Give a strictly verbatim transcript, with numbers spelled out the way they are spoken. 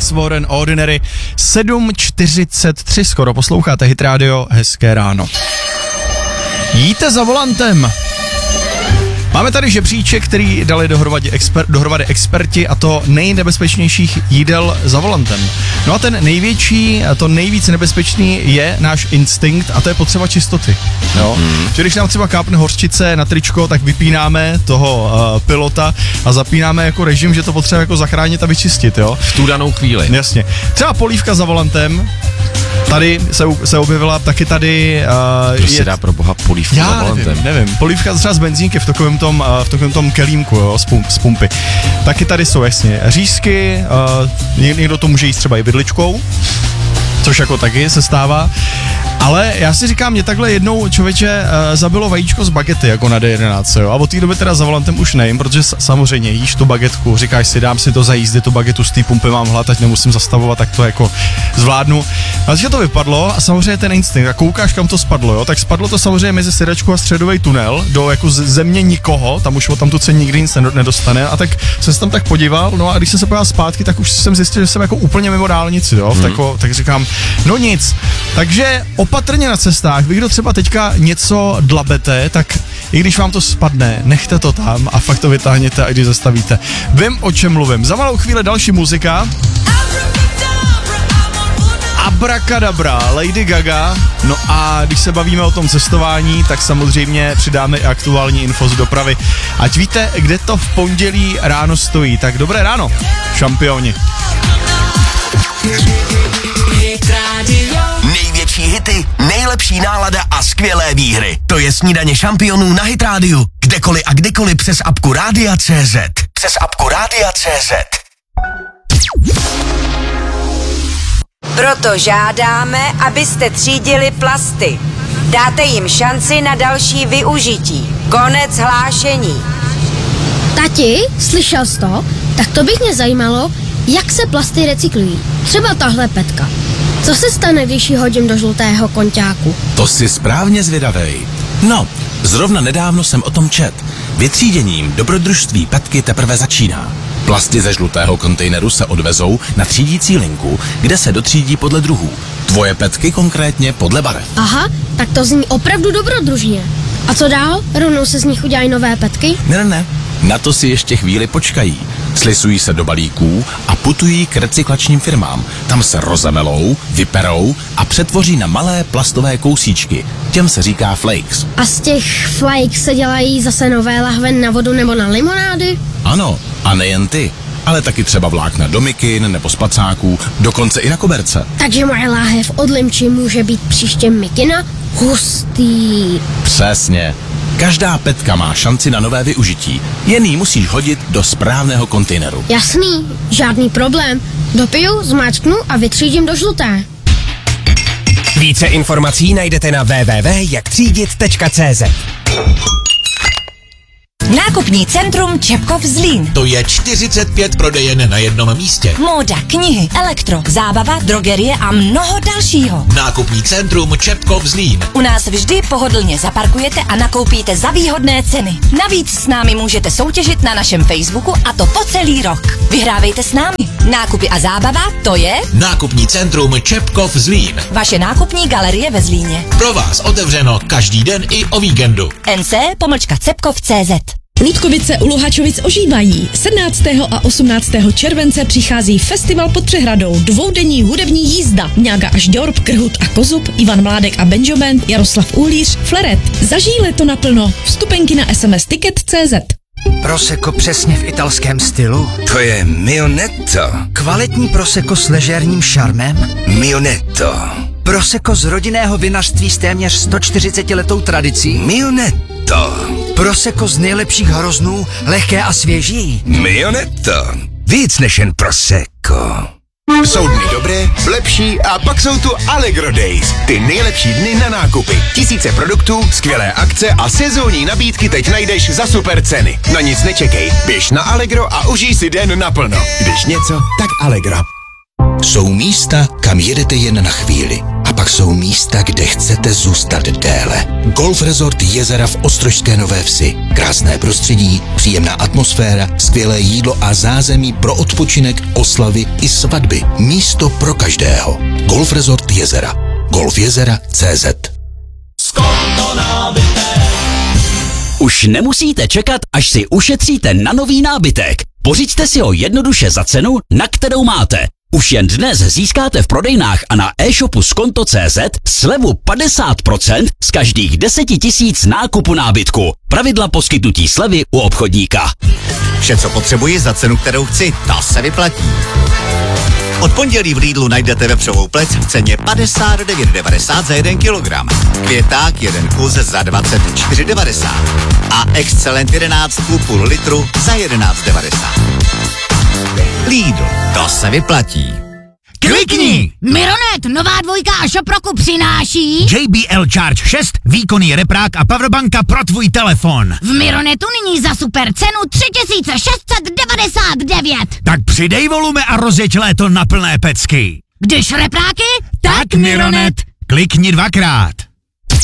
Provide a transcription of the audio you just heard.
Alex Warren, Ordinary. sedm čtyřicet tři skoro, posloucháte Hit Radio, hezké ráno. Jíte za volantem. Máme tady žebříček, který dali dohromady, exper, dohromady experti, a to nejnebezpečnějších jídel za volantem. No a ten největší, to nejvíc nebezpečný je náš instinkt, a to je potřeba čistoty. Jo? Mm. Že když nám třeba kápne hořčice na tričko, tak vypínáme toho uh, pilota a zapínáme jako režim, že to potřeba jako zachránit a vyčistit. Jo? V tu danou chvíli. Jasně. Třeba polívka za volantem. Tady se, se objevila taky tady... Uh, Proč se dá pro boha polívku já za volantem? nevím, nevím. Polívka třeba z benzínky v takovém tom, uh, v takovém tom kelímku, jo, z, pump, z pumpy. Taky tady jsou jasně řízky, uh, někdo to může jíst třeba i vidličkou, což jako taky se stává. Ale já si říkám, mě takhle jednou člověče uh, zabilo vajíčko z bagety jako na D jedenáct, jo. A od té doby teda za volantem už nejím, protože s- samozřejmě jíš tu bagetku, říkáš si, dám si to za jízdy, tu bagetu z té pumpy mám hlad, ať nemusím zastavovat, tak to jako zvládnu. A když to vypadlo a samozřejmě ten instinkt, a koukáš, kam to spadlo, jo, tak spadlo to samozřejmě mezi sedačku a středový tunel do jako z- země nikoho, tam už tam tu se nikdy nic nedostane, a tak jsem se tam tak podíval, no a když jsem se podíval zpátky, tak už jsem zjistil, že jsem jako úplně mimo dálnici, jo, hmm. tako, tak říkám, no nic. Takže opatrně na cestách, vy kdo třeba teďka něco dlabete, tak i když vám to spadne, nechte to tam a fakt to vytáhněte, a když zastavíte. Vím, o čem mluvím. Za malou chvíli další muzika. Abracadabra, Lady Gaga. No a když se bavíme o tom cestování, tak samozřejmě přidáme i aktuální info z dopravy. Ať víte, kde to v pondělí ráno stojí. Tak dobré ráno, šampioni. Největší hity, nejlepší nálada a skvělé výhry. To je snídaně šampionů na Hit Radio. Kdekoliv a kdykoliv přes apku Rádia tečka cé zet. Přes apku Rádia tečka cé zet. Proto žádáme, abyste třídili plasty. Dáte jim šanci na další využití. Konec hlášení. Tati, slyšel jsi to? Tak to bych mě zajímalo, jak se plasty recyklují. Třeba tahle petka. Co se stane, když ji hodím do žlutého konťáku? To si správně zvědavej. No, zrovna nedávno jsem o tom čet. Vytříděním dobrodružství petky teprve začíná. Plasty ze žlutého kontejneru se odvezou na třídící linku, kde se dotřídí podle druhů. Tvoje petky konkrétně podle barev. Aha, tak to zní opravdu dobrodružně. A co dál? Rovnou se z nich udělají nové petky? Ne, ne, ne. Na to si ještě chvíli počkají. Slisují se do balíků a putují k recyklačním firmám. Tam se rozemelou, vyperou a přetvoří na malé plastové kousíčky. Těm se říká flakes. A z těch flakes se dělají zase nové lahve na vodu nebo na limonády? Ano, a nejen ty, ale taky třeba vlákna do mikin nebo spacáků, dokonce i na koberce. Takže moje láhev od limči může být příště mikina? Hustý. Přesně. Každá petka má šanci na nové využití. Jen ji musíš hodit do správného kontejneru. Jasný, žádný problém. Dopiju, zmáčknu a vytřídím do žluté. Více informací najdete na w w w tečka jak třídit tečka cé zet. Nákupní centrum Čepkov Zlín. To je čtyřicet pět prodejen na jednom místě. Móda, knihy, elektro, zábava, drogerie a mnoho dalšího. Nákupní centrum Čepkov Zlín. U nás vždy pohodlně zaparkujete a nakoupíte za výhodné ceny. Navíc s námi můžete soutěžit na našem Facebooku, a to po celý rok. Vyhrávejte s námi. Nákupy a zábava, to je Nákupní centrum Čepkov Zlín. vaše nákupní galerie ve Zlíně. Pro vás otevřeno každý den i o víkendu. N C pomlčka Cepkov tečka cé zet. Ludkovice u Luhačovic ožívají. sedmnáctého a osmnáctého července přichází festival pod Přehradou, dvoudenní hudební jízda. Mňága až Dorp, Krhut a Kozub, Ivan Mládek a Benjamin, Jaroslav Uhlíř, Fleret. Zažij leto naplno. Vstupenky na es em es ticket tečka cé zet. Prosecco přesně v italském stylu? To je Mionetto. Kvalitní prosecco s ležérním šarmem? Mionetto. Prosecco z rodinného vinařství s téměř sto čtyřicetiletou tradicí? Mionetto. Prosecco z nejlepších hroznů, lehké a svěží? Mionetto. Víc než jen Prosecco. Jsou dny dobré, lepší a pak jsou tu Allegro Days. Ty nejlepší dny na nákupy. Tisíce produktů, skvělé akce a sezónní nabídky teď najdeš za super ceny. Na nic nečekej, běž na Allegro a užij si den naplno. Když něco, tak Allegro. Jsou místa, kam jedete jen na chvíli a pak pak jsou místa, kde chcete zůstat déle. Golf Resort Jezera v Ostrožské Nové Vsi. Krásné prostředí, příjemná atmosféra, skvělé jídlo a zázemí pro odpočinek, oslavy i svatby. Místo pro každého. Golf Resort Jezera. golfjezera tečka cé zet. Už nemusíte čekat, až si ušetříte na nový nábytek. Pořiďte si ho jednoduše za cenu, na kterou máte. Už jen dnes získáte v prodejnách a na e-shopu skonto tečka cé zet slevu padesát procent z každých deseti tisíc nákupu nábytku. Pravidla poskytnutí slevy u obchodníka. Vše, co potřebuji za cenu, kterou chci, to se vyplatí. Od pondělí v Lidlu najdete vepřovou plec v ceně padesát devět devadesát za jeden kilogram. Květák jeden kus za dvacet čtyři devadesát. A Excellent jedenáct půl litru za jedenáct devadesát. Lidl, to se vyplatí. Klikni! Mironet, nová dvojka a Šoproku přináší J B L Charge šest, výkonný reprák a powerbanka pro tvůj telefon. v Mironetu nyní za super cenu tři tisíce šest set devadesát devět. Tak přidej volume a rozjeď léto na plné pecky. Když repráky, Tak Mironet, klikni dvakrát.